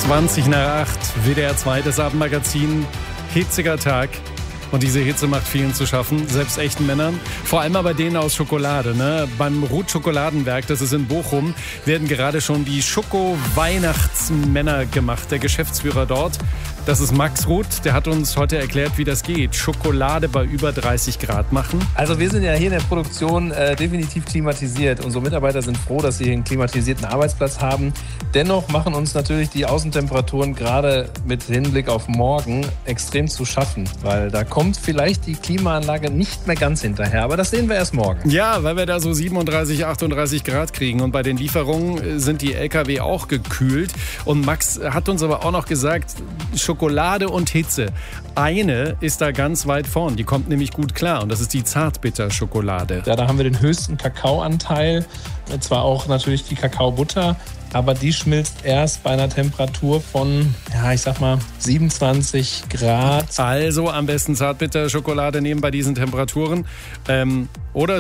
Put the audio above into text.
20 nach 8, WDR 2, das Abendmagazin. Hitziger Tag. Und diese Hitze macht vielen zu schaffen, selbst echten Männern. Vor allem aber denen aus Schokolade. Ne? Beim Ruth Schokoladenwerk, das ist in Bochum, werden gerade schon die Schoko-Weihnachtsmänner gemacht. Der Geschäftsführer dort, das ist Max Ruth, der hat uns heute erklärt, wie das geht. Schokolade bei über 30 Grad machen. Also wir sind ja hier in der Produktion definitiv klimatisiert. Unsere Mitarbeiter sind froh, dass sie hier einen klimatisierten Arbeitsplatz haben. Dennoch machen uns natürlich die Außentemperaturen gerade mit Hinblick auf morgen extrem zu schaffen, weil da kommt vielleicht die Klimaanlage nicht mehr ganz hinterher, aber das sehen wir erst morgen. Ja, weil wir da so 37, 38 Grad kriegen und bei den Lieferungen sind die LKW auch gekühlt. Und Max hat uns aber auch noch gesagt, Schokolade und Hitze. Eine ist da ganz weit vorn, die kommt nämlich gut klar und das ist die Zartbitterschokolade. Ja, da haben wir den höchsten Kakaoanteil, zwar auch natürlich die Kakaobutter, aber die schmilzt erst bei einer Temperatur von, 27 Grad. Also am besten Zartbitterschokolade nehmen bei diesen Temperaturen. Oder